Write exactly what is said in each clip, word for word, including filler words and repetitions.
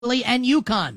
and UConn.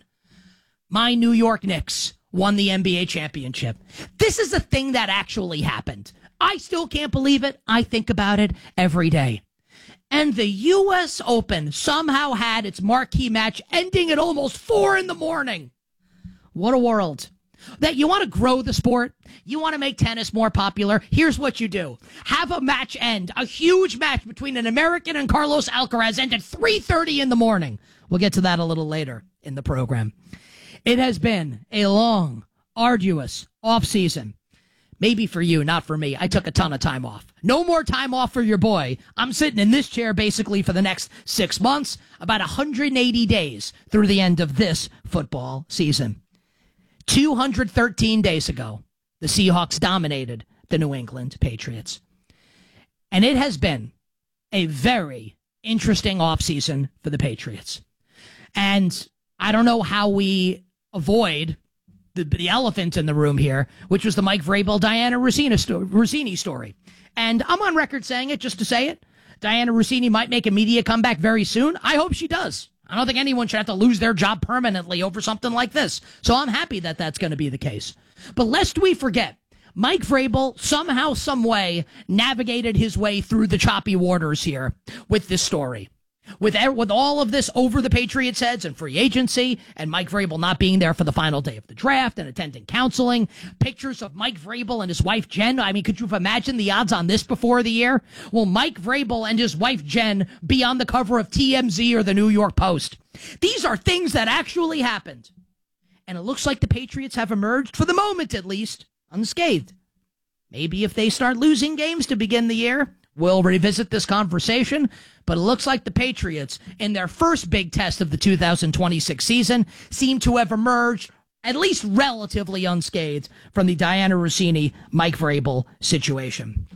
My New York Knicks won the N B A championship. This is a thing that actually happened. I still can't believe it. I think about it every day. And the U S Open somehow had its marquee match ending at almost four in the morning. What a world. That you want to grow the sport, you want to make tennis more popular, here's what you do. Have a match end, a huge match between an American and Carlos Alcaraz end at three thirty in the morning. We'll get to that a little later in the program. It has been a long, arduous offseason. Maybe for you, not for me. I took a ton of time off. No more time off for your boy. I'm sitting in this chair basically for the next six months, about one hundred eighty days through the end of this football season. two hundred thirteen days ago, the Seahawks dominated the New England Patriots. And it has been a very interesting offseason for the Patriots. And I don't know how we avoid the, the elephant in the room here, which was the Mike Vrabel, Diana Rossini, sto- Rossini story. And I'm on record saying it just to say it. Diana Rossini might make a media comeback very soon. I hope she does. I don't think anyone should have to lose their job permanently over something like this. So I'm happy that that's going to be the case. But lest we forget, Mike Vrabel somehow, some way, navigated his way through the choppy waters here with this story. With, with all of this over the Patriots' heads and free agency, and Mike Vrabel not being there for the final day of the draft and attending counseling, pictures of Mike Vrabel and his wife Jen. I mean, could you have imagined the odds on this before the year? Will Mike Vrabel and his wife Jen be on the cover of T M Z or the New York Post? These are things that actually happened. And it looks like the Patriots have emerged, for the moment at least, unscathed. Maybe if they start losing games to begin the year, we'll revisit this conversation, but it looks like the Patriots, in their first big test of the two thousand twenty-six season, seem to have emerged at least relatively unscathed from the Diana Rossini, Mike Vrabel situation.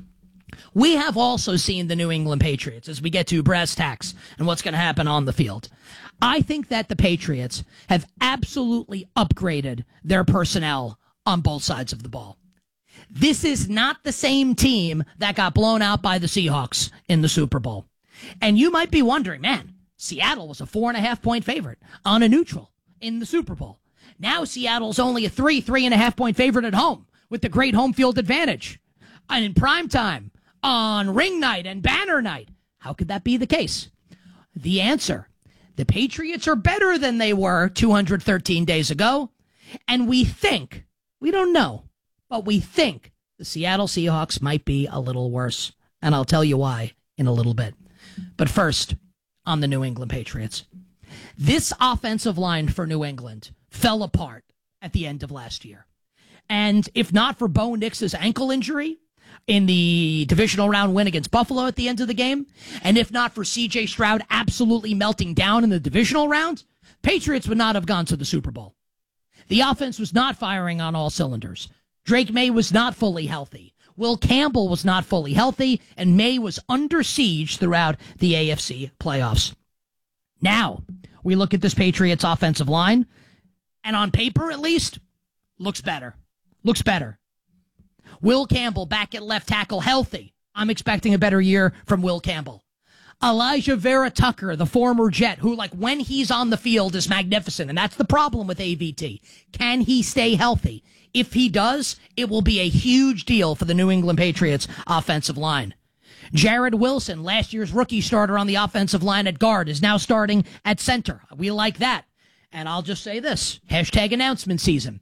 We have also seen the New England Patriots as we get to brass tacks and what's going to happen on the field. I think that the Patriots have absolutely upgraded their personnel on both sides of the ball. This is not the same team that got blown out by the Seahawks in the Super Bowl. And you might be wondering, man, Seattle was a four and a half point favorite on a neutral in the Super Bowl. Now Seattle's only a three, three and a half point favorite at home with the great home field advantage. And in prime time, on ring night and banner night, how could that be the case? The answer, the Patriots are better than they were two hundred thirteen days ago. And we think, we don't know, but we think the Seattle Seahawks might be a little worse. And I'll tell you why in a little bit. But first, on the New England Patriots. This offensive line for New England fell apart at the end of last year. And if not for Bo Nix's ankle injury in the divisional round win against Buffalo at the end of the game, and if not for C J Stroud absolutely melting down in the divisional round, Patriots would not have gone to the Super Bowl. The offense was not firing on all cylinders. Drake May was not fully healthy. Will Campbell was not fully healthy, and May was under siege throughout the A F C playoffs. Now, we look at this Patriots offensive line, and on paper at least, looks better. Looks better. Will Campbell back at left tackle healthy. I'm expecting a better year from Will Campbell. Elijah Vera Tucker, the former Jet, who, like, when he's on the field is magnificent, and that's the problem with A V T. Can he stay healthy? If he does, it will be a huge deal for the New England Patriots offensive line. Jared Wilson, last year's rookie starter on the offensive line at guard, is now starting at center. We like that. And I'll just say this, hashtag announcement season.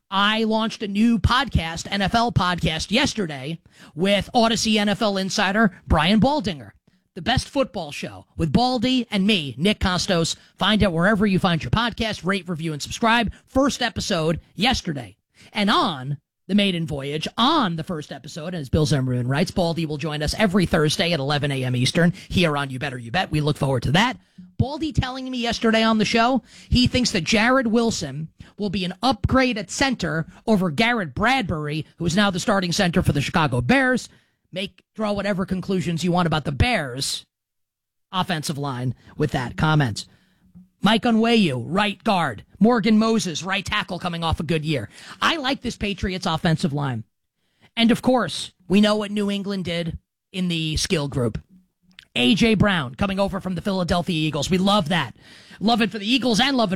I launched a new podcast, N F L podcast, yesterday with Odyssey N F L insider Brian Baldinger. The best football show with Baldy and me, Nick Costos. Find it wherever you find your podcast. Rate, review, and subscribe. First episode yesterday. And on the maiden voyage, on the first episode, as Bill Zimmerman writes, Baldy will join us every Thursday at eleven a.m. Eastern here on You Better You Bet. We look forward to that. Baldy telling me yesterday on the show he thinks that Jared Wilson will be an upgrade at center over Garrett Bradbury, who is now the starting center for the Chicago Bears. Make, draw whatever conclusions you want about the Bears offensive line with that comment. Mike Onweyu, right guard. Morgan Moses, right tackle, coming off a good year. I like this Patriots offensive line. And of course, we know what New England did in the skill group. A J Brown coming over from the Philadelphia Eagles. We love that. Love it for the Eagles and love it